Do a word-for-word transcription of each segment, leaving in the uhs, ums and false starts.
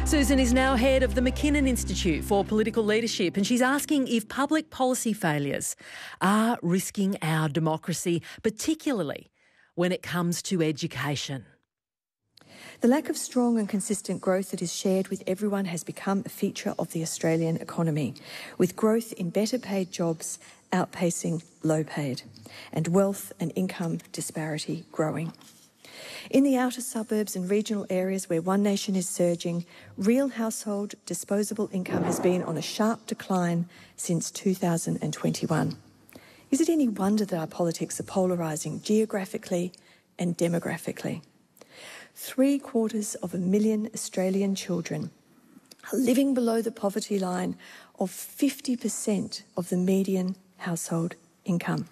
Susan is now head of the McKinnon Institute for Political Leadership, and she's asking if public policy failures are risking our democracy, particularly when it comes to education. The lack of strong and consistent growth that is shared with everyone has become a feature of the Australian economy, with growth in better paid jobs outpacing low paid, and wealth and income disparity growing. In the outer suburbs and regional areas where One Nation is surging, real household disposable income has been on a sharp decline since two thousand twenty-one. Is it any wonder that our politics are polarising geographically and demographically? Three quarters of a million Australian children are living below the poverty line of fifty percent of the median household income.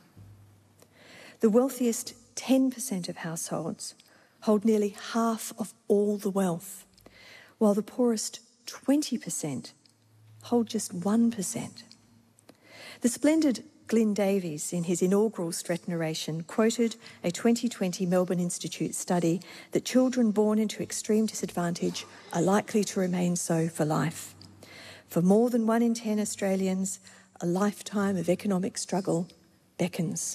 The wealthiest ten percent of households hold nearly half of all the wealth, while the poorest twenty percent hold just one percent. The splendid Glyn Davies, in his inaugural Stretton oration, quoted a twenty twenty Melbourne Institute study that children born into extreme disadvantage are likely to remain so for life. For more than one in ten Australians, a lifetime of economic struggle beckons.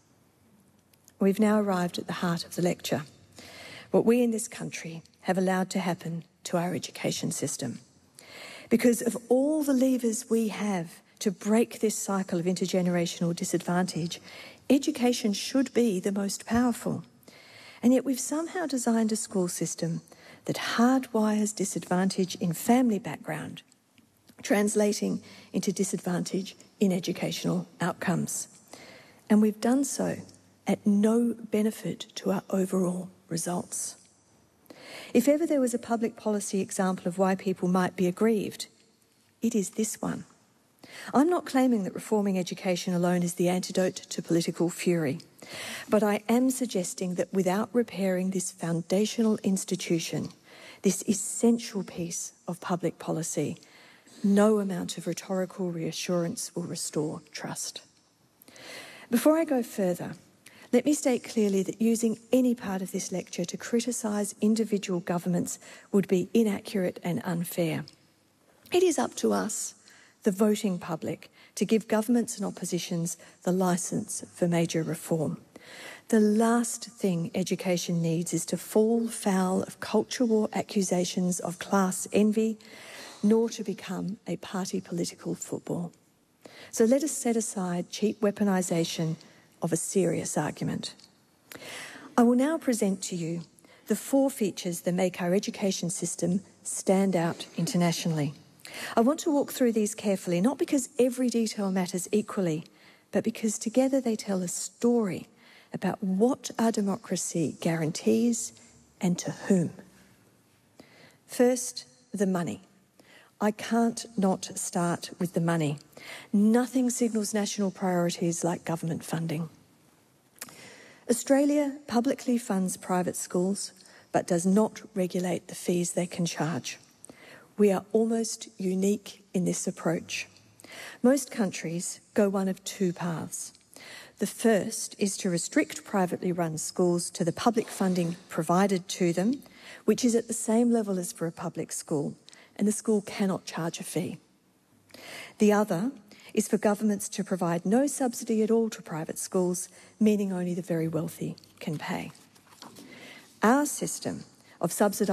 We've now arrived at the heart of the lecture. What we in this country have allowed to happen to our education system. Because of all the levers we have to break this cycle of intergenerational disadvantage, education should be the most powerful. And yet we've somehow designed a school system that hardwires disadvantage in family background, translating into disadvantage in educational outcomes. And we've done so at no benefit to our overall results. If ever there was a public policy example of why people might be aggrieved, it is this one. I'm not claiming that reforming education alone is the antidote to political fury, but I am suggesting that without repairing this foundational institution, this essential piece of public policy, no amount of rhetorical reassurance will restore trust. Before I go further, let me state clearly that using any part of this lecture to criticise individual governments would be inaccurate and unfair. It is up to us, the voting public, to give governments and oppositions the licence for major reform. The last thing education needs is to fall foul of culture war accusations of class envy, nor to become a party political football. So let us set aside cheap weaponisation of a serious argument. I will now present to you the four features that make our education system stand out internationally. I want to walk through these carefully, not because every detail matters equally, but because together they tell a story about what our democracy guarantees and to whom. First, the money. I can't not start with the money. Nothing signals national priorities like government funding. Australia publicly funds private schools, but does not regulate the fees they can charge. We are almost unique in this approach. Most countries go one of two paths. The first is to restrict privately run schools to the public funding provided to them, which is at the same level as for a public school, and the school cannot charge a fee. The other is for governments to provide no subsidy at all to private schools, meaning only the very wealthy can pay. Our system of subsidised